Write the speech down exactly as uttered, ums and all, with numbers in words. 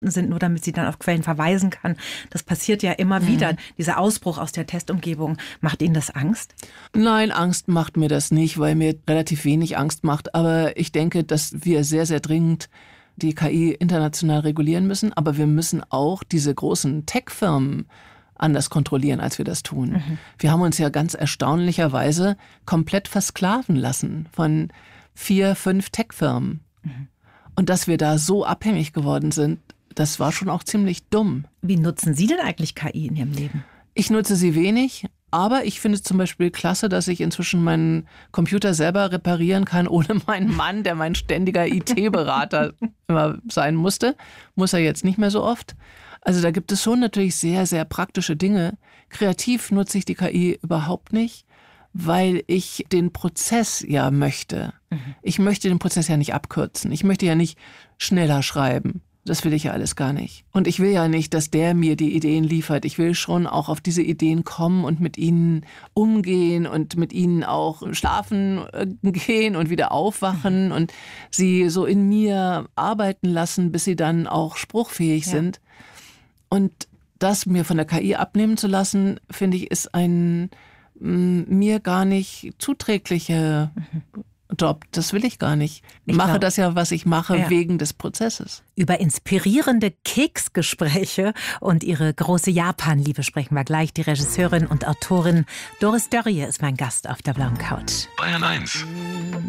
sind, nur damit sie dann auf Quellen verweisen kann. Das passiert ja immer mhm. wieder. Dieser Ausbruch aus der Testumgebung, macht Ihnen das Angst? Nein, Angst macht mir das nicht, weil mir relativ wenig Angst macht. Aber ich denke, dass wir sehr, sehr dringend die K I international regulieren müssen. Aber wir müssen auch diese großen Tech-Firmen anders kontrollieren, als wir das tun. Mhm. Wir haben uns ja ganz erstaunlicherweise komplett versklaven lassen von vier, fünf Tech-Firmen. Mhm. Und dass wir da so abhängig geworden sind, das war schon auch ziemlich dumm. Wie nutzen Sie denn eigentlich K I in Ihrem Leben? Ich nutze sie wenig, aber ich finde es zum Beispiel klasse, dass ich inzwischen meinen Computer selber reparieren kann, ohne meinen Mann, der mein ständiger I T-Berater immer sein musste. Muss er jetzt nicht mehr so oft. Also da gibt es schon natürlich sehr, sehr praktische Dinge. Kreativ nutze ich die K I überhaupt nicht, weil ich den Prozess ja möchte. Mhm. Ich möchte den Prozess ja nicht abkürzen. Ich möchte ja nicht schneller schreiben. Das will ich ja alles gar nicht. Und ich will ja nicht, dass der mir die Ideen liefert. Ich will schon auch auf diese Ideen kommen und mit ihnen umgehen und mit ihnen auch schlafen gehen und wieder aufwachen mhm. und sie so in mir arbeiten lassen, bis sie dann auch spruchfähig ja. sind. Und das mir von der K I abnehmen zu lassen, finde ich, ist ein m, mir gar nicht zuträglicher mhm. Job. Das will ich gar nicht. Ich mache glaub, das ja, was ich mache, ja. wegen des Prozesses. Über inspirierende Keksgespräche und ihre große Japan-Liebe sprechen wir gleich. Die Regisseurin und Autorin Doris Dörrie ist mein Gast auf der blauen Couch. Bayern eins.